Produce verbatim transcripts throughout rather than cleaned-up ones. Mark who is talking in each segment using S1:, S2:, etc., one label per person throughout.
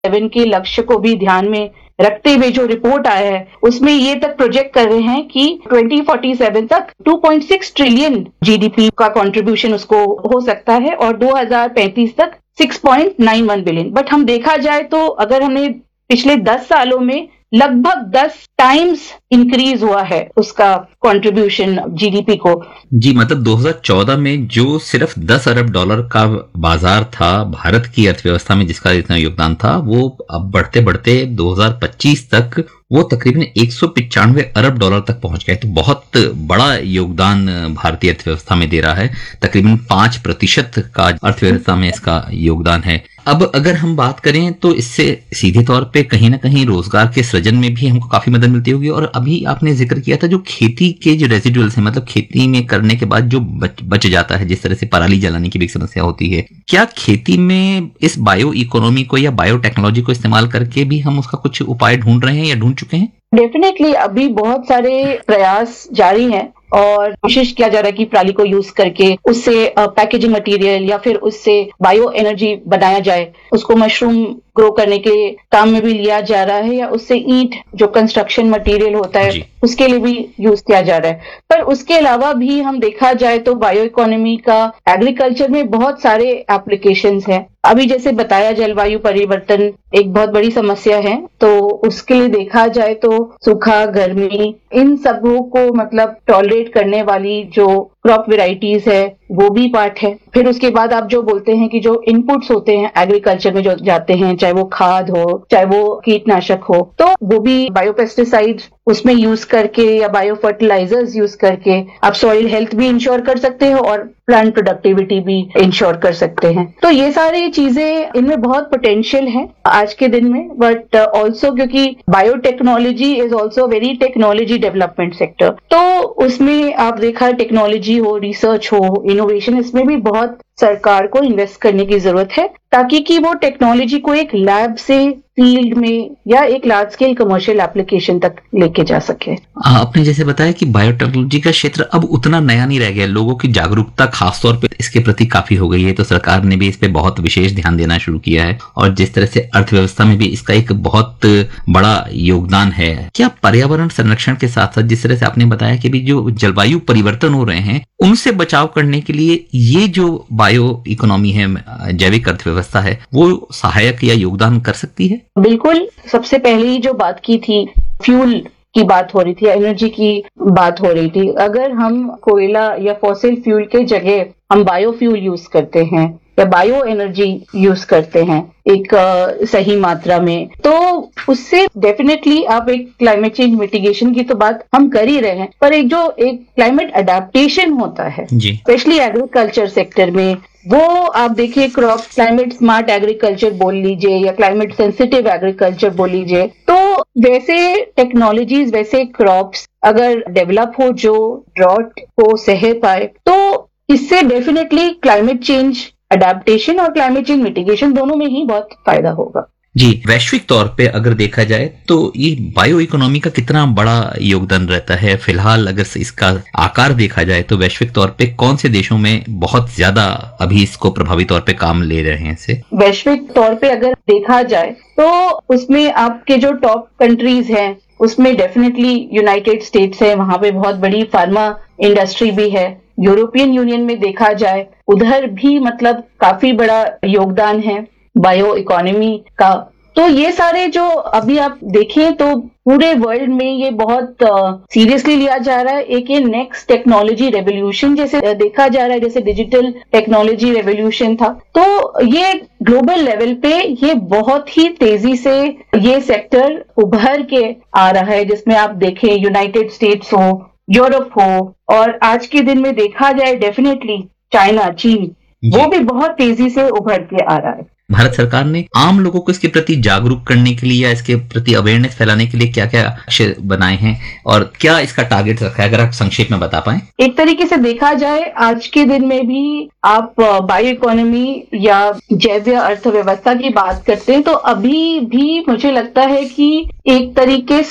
S1: Seven के लक्ष्य को भी ध्यान में रखते हुए जो रिपोर्ट आया है उसमें ये तक प्रोजेक्ट कर रहे हैं कि ट्वेंटी फोर्टी सेवन तक two point six trillion GDP का कंट्रीब्यूशन उसको हो सकता है और दो हज़ार पैंतीस तक six point nine one billion. But हम देखा जाए तो अगर हमने पिछले दस सालों में लगभग दस टाइम्स इंक्रीज हुआ है उसका कंट्रीब्यूशन जीडीपी को।
S2: जी, मतलब दो हज़ार चौदह में जो सिर्फ दस अरब डॉलर का बाजार था भारत की अर्थव्यवस्था में, जिसका इतना योगदान था, वो अब बढ़ते बढ़ते दो हज़ार पच्चीस तक वो तकरीबन एक सौ पिचानवे अरब डॉलर तक पहुंच गए। तो बहुत बड़ा योगदान भारतीय अर्थव्यवस्था में दे रहा है, तकरीबन पांच प्रतिशत का अर्थव्यवस्था में इसका योगदान है। अब अगर हम बात करें तो इससे सीधे तौर पे कहीं ना कहीं रोजगार के सृजन में भी हमको काफी मदद मिलती होगी। और अभी आपने जिक्र किया था जो खेती के जो रेजिडुअल्स हैं, मतलब खेती में करने के बाद जो बच, बच जाता है, जिस तरह से पराली जलाने की भी एक समस्या होती है, क्या खेती में इस बायो इकोनॉमी को या बायोटेक्नोलॉजी को इस्तेमाल करके भी हम उसका कुछ उपाय ढूंढ रहे हैं या ढूंढ चुके हैं?
S1: डेफिनेटली अभी बहुत सारे प्रयास जारी हैं और कोशिश किया जा रहा है कि पराली को यूज करके उससे पैकेजिंग मटेरियल या फिर उससे बायो एनर्जी बनाया जाए। उसको मशरूम ग्रो करने के काम में भी लिया जा रहा है या उससे ईंट जो कंस्ट्रक्शन मटेरियल होता है उसके लिए भी यूज किया जा रहा है। पर उसके अलावा भी हम देखा जाए तो बायो इकोनॉमी का एग्रीकल्चर में बहुत सारे एप्लीकेशंस हैं। अभी जैसे बताया जलवायु परिवर्तन एक बहुत बड़ी समस्या है, तो उसके लिए देखा जाए तो सूखा, गर्मी, इन सबों को मतलब टॉलरेट करने वाली जो क्रॉप वेराइटीज है वो भी पार्ट है। फिर उसके बाद आप जो बोलते हैं कि जो इनपुट्स होते हैं एग्रीकल्चर में जो जाते हैं, चाहे वो खाद हो चाहे वो कीटनाशक हो, तो वो भी बायोपेस्टिसाइड्स उसमें यूज करके या बायो फर्टिलाइजर्स यूज करके आप सॉइल हेल्थ भी इंश्योर कर सकते हो और प्लांट प्रोडक्टिविटी भी इंश्योर कर सकते हैं। तो ये सारी चीजें, इनमें बहुत पोटेंशियल है आज के दिन में। बट ऑल्सो क्योंकि biotechnology is also very technology development sector, तो उसमें आप देखा टेक्नोलॉजी हो, रिसर्च हो, इनोवेशन, इसमें भी बहुत सरकार को इन्वेस्ट करने की जरूरत है ताकि कि वो टेक्नोलॉजी को एक लैब से फील्ड में या एक लार्ज स्केल कमर्शियल एप्लीकेशन तक लेके जा सके।
S2: आपने जैसे बताया कि बायोटेक्नोलॉजी का क्षेत्र अब उतना नया नहीं रह गया, लोगों की जागरूकता खासतौर पे इसके प्रति काफी हो गई है, तो सरकार ने भी इस पे बहुत विशेष ध्यान देना शुरू किया है और जिस तरह से अर्थव्यवस्था में भी इसका एक बहुत बड़ा योगदान है। क्या पर्यावरण संरक्षण के साथ साथ जिस तरह से आपने बताया कि भी जो जलवायु परिवर्तन हो रहे हैं उनसे बचाव करने के लिए ये जो बायो इकोनॉमी है, जैविक अर्थव्यवस्था है, वो सहायक या योगदान कर सकती है?
S1: बिल्कुल। सबसे पहले ही जो बात की थी, फ्यूल की बात हो रही थी, एनर्जी की बात हो रही थी। अगर हम कोयला या फॉसिल फ्यूल के जगह हम बायोफ्यूल यूज करते हैं या बायो एनर्जी यूज करते हैं एक आ, सही मात्रा में, तो उससे डेफिनेटली आप एक क्लाइमेट चेंज मिटिगेशन की तो बात हम कर ही रहे हैं, पर एक जो एक क्लाइमेट अडेप्टेशन होता है स्पेशली एग्रीकल्चर सेक्टर में, वो आप देखिए क्रॉप क्लाइमेट स्मार्ट एग्रीकल्चर बोल लीजिए या क्लाइमेट सेंसिटिव एग्रीकल्चर बोल लीजिए, तो वैसे टेक्नोलॉजीज, वैसे क्रॉप्स अगर डेवलप हो जो ड्रॉट को सह पाए, तो इससे डेफिनेटली क्लाइमेट चेंज अडेप्टेशन और क्लाइमेट चेंज मिटिगेशन दोनों में ही बहुत फायदा होगा।
S2: जी, वैश्विक तौर पे अगर देखा जाए तो ये बायो इकोनॉमी का कितना बड़ा योगदान रहता है? फिलहाल अगर इसका आकार देखा जाए तो वैश्विक तौर पे कौन से देशों में बहुत ज्यादा अभी इसको प्रभावी तौर पे काम ले रहे हैं इसे?
S1: वैश्विक तौर पे अगर देखा जाए तो उसमें आपके जो टॉप कंट्रीज हैं उसमें डेफिनेटली यूनाइटेड स्टेट्स है, वहां पे बहुत बड़ी फार्मा इंडस्ट्री भी है। यूरोपियन यूनियन में देखा जाए उधर भी मतलब काफी बड़ा योगदान है बायो इकोनॉमी का। तो ये सारे जो अभी आप देखें तो पूरे वर्ल्ड में ये बहुत सीरियसली uh, लिया जा रहा है। एक ये नेक्स्ट टेक्नोलॉजी रेवोल्यूशन जैसे uh, देखा जा रहा है, जैसे डिजिटल टेक्नोलॉजी रेवोल्यूशन था, तो ये ग्लोबल लेवल पे ये बहुत ही तेजी से ये सेक्टर उभर के आ रहा है, जिसमें आप देखें यूनाइटेड स्टेट्स हो, यूरोप हो, और आज के दिन में देखा जाए डेफिनेटली चाइना, चीन, वो भी बहुत तेजी से उभर के आ रहा है।
S2: भारत सरकार ने आम लोगों को इसके प्रति जागरूक करने के लिए या इसके प्रति अवेयरनेस फैलाने के लिए क्या क्या लक्ष्य बनाए हैं और क्या इसका टारगेट रखा है, अगर आप संक्षेप में बता पाएं?
S1: एक तरीके से देखा जाए आज के दिन में भी आप बायो इकोनॉमी या जैव अर्थव्यवस्था की बात करते हैं तो अभी भी मुझे लगता है कि एक तरीके से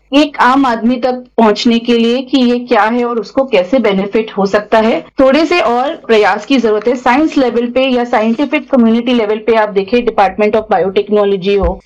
S1: एक आम आदमी तक पहुंचने के लिए कि ये क्या है और उसको कैसे बेनिफिट हो सकता है, थोड़े से और प्रयास की जरूरत है। साइंस लेवल पे या साइंटिफिक कम्युनिटी लेवल पे आप देखें, डिपार्टमेंट ऑफ बायोटेक्नोलॉजी हो